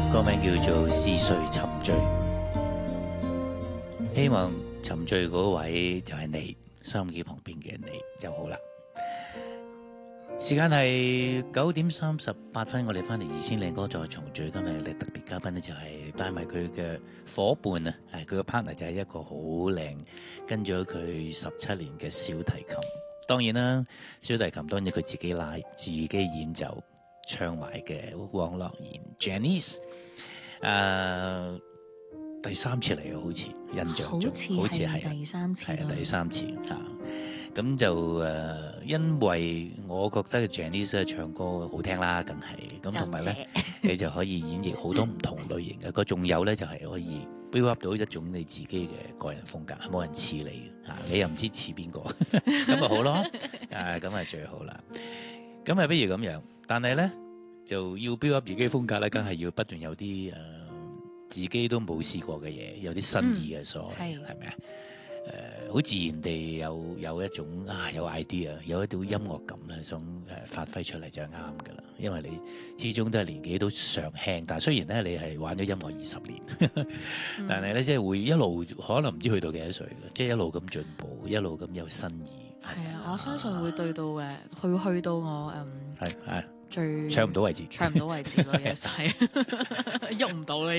歌名叫做《是誰沉醉》，希望沉醉嗰位就係你，收音機旁邊嘅你就好啦。時間係9:38，我哋翻嚟2000靚歌再重聚。今日嘅特別嘉賓呢，就係帶埋佢嘅伙伴啊，佢嘅 partner 就係一個好靚跟咗佢17年嘅小提琴。當然啦，小提琴當然佢自己拉、自己演奏、唱埋嘅黃樂妍 Janice， 第三次嚟嘅，好似印象中好似係第三次， 係第三次嚇。咁就因為我覺得 Janice 唱歌好聽啦，梗係咁，同埋咧你就可以演繹好多唔同類型嘅。個仲有咧就係可以 build up 到一種你自己嘅個人風格，冇人似你嚇，你又唔知似邊個，咁咪好咯，咁係最好啦。咁不如咁樣，但係咧就要 build up 自己風格咧，梗係要不斷有啲自己都冇試過嘅嘢，有啲新意嘅所謂，係咪啊？好自然地有一種有 idea， 有一種音樂感咧，想發揮出嚟就係啱噶啦。因為你始終都係年紀都尚輕，但係雖然咧你係玩咗音樂20年，但係咧即係會一路可能唔知去到幾多歲嘅，即係一路咁進步，一路咁有新意。 係啊，我相信會對到嘅，去到我係最唱唔到為止， 唱唔到為止嗰嘢，係喐唔到你。